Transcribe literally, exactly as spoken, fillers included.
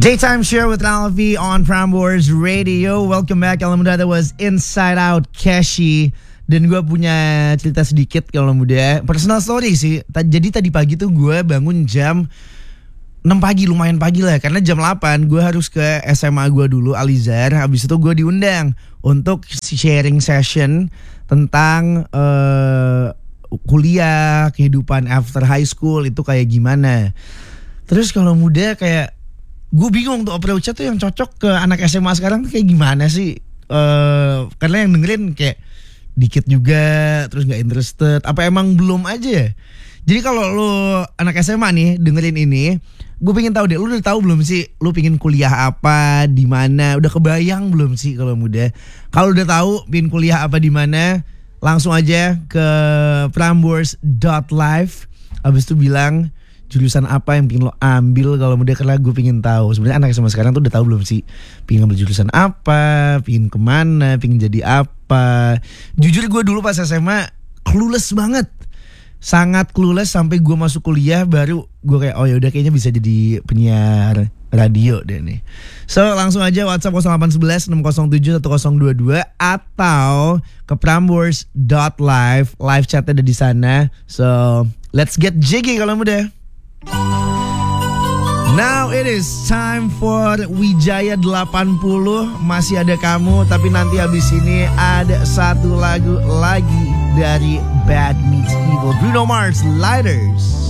Daytime show with Alfie on Prambors Radio. Welcome back. Kalau muda, that was Inside Out Keshi. Dan gue punya cerita sedikit kalau muda. Personal story sih. Jadi tadi pagi tuh gue bangun jam enam pagi, lumayan pagi lah. Karena jam delapan gue harus ke S M A gue dulu, Alizar. Habis itu gue diundang untuk sharing session tentang uh, kuliah, kehidupan after high school itu kayak gimana. Terus kalau muda kayak gue bingung tuh approach-nya tuh yang cocok ke anak S M A sekarang tuh kayak gimana sih? Uh, karena yang dengerin kayak dikit juga, terus nggak interested. Apa emang belum aja? Jadi kalau lo anak S M A nih dengerin ini, gue pengen tahu deh, lo udah tahu belum sih? Lo pengen kuliah apa, di mana? Udah kebayang belum sih kalau muda? Kalau udah tahu pengen kuliah apa di mana, langsung aja ke prambors dot live. Abis itu bilang jurusan apa yang pengen lo ambil kalau muda, karena gue pengen tahu. Sebenarnya anak S M A sekarang tuh udah tahu belum sih pengen ambil jurusan apa, pengen kemana, pengen jadi apa. Jujur gue dulu pas S M A clueless banget, sangat clueless sampai gue masuk kuliah baru gue kayak oh ya udah kayaknya bisa jadi penyiar radio deh nih. So langsung aja WhatsApp nol delapan satu satu enam nol tujuh satu nol dua dua atau ke prambors dot live, live chatnya ada di sana. So let's get jiggy kalau muda. Now it is time for Wijaya delapan puluh. Masih ada kamu, tapi nanti habis ini ada satu lagu lagi dari Bad Meets Evil, Bruno Mars, Lighters.